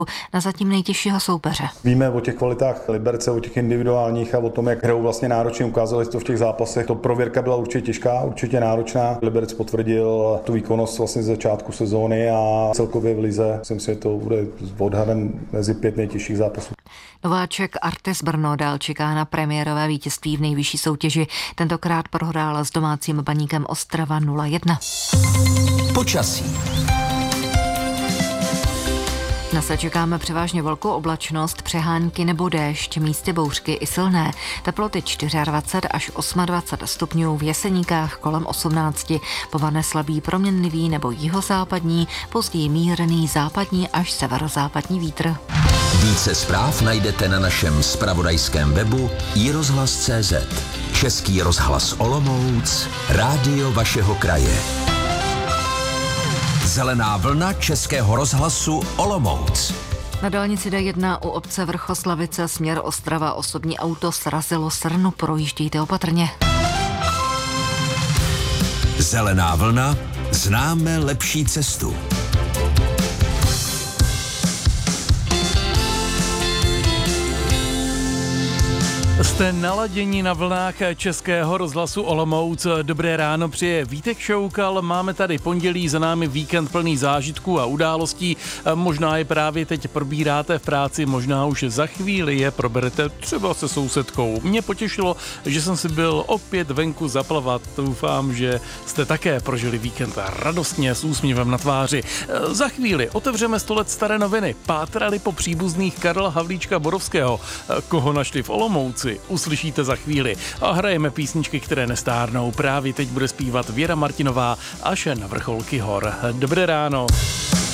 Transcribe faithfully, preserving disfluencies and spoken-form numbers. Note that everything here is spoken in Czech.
na zatím nejtěžšího soupeře. Víme o těch kvalitách Liberce, o těch individuálních a o tom, jak hrajou vlastně náročně, ukázali to v těch zápasech. To prověrka byla určitě těžká, určitě náročná. Liberec potvrdil tu výkonnost vlastně z začátku sezóny a celkově v lize. Myslím si, že to bude odhadem mezi pět nejtěžších zápasů. Nováček Artes Brno dál čeká na premiérové vítězství v nejvyšší soutěži. Tentokrát prohrál s domácím Baníkem Ostrava nula jedna. Počasí. Dnes čekáme převážně velkou oblačnost, přehánky nebo déšť, místy bouřky i silné. Teploty dvacet čtyři až dvacet osm stupňů, v Jeseníkách kolem osmnáct. Povane slabý proměnlivý nebo jihozápadní, později mírný západní až severozápadní vítr. Více zpráv najdete na našem zpravodajském webu i rozhlas tečka cé zet. Český rozhlas Olomouc, rádio vašeho kraje. Zelená vlna Českého rozhlasu Olomouc. Na dálnici D jedna u obce Vrchoslavice směr Ostrava osobní auto srazilo srnu, projíždějte opatrně. Zelená vlna, známe lepší cestu. Jste naladění na vlnách Českého rozhlasu Olomouc. Dobré ráno přeje Vítek Šoukal. Máme tady pondělí, za námi víkend plný zážitků a událostí. Možná je právě teď probíráte v práci, možná už za chvíli je proberete třeba se sousedkou. Mě potěšilo, že jsem si byl opět venku zaplavat. Doufám, že jste také prožili víkend radostně s úsměvem na tváři. Za chvíli otevřeme sto let staré noviny. Pátrali po příbuzných Karla Havlíčka Borovského. Koho našli v Olomouci, uslyšíte za chvíli. A hrajeme písničky, které nestárnou. Právě teď bude zpívat Věra Martinová až na vrcholky hor. Dobré ráno.